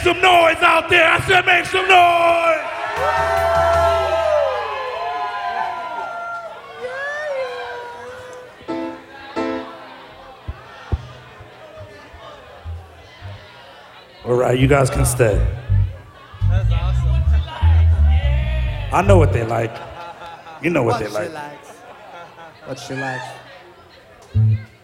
some noise out there. I said make some noise. All right, you guys can stay. That's awesome. I know what they like. You know what they like. What she likes.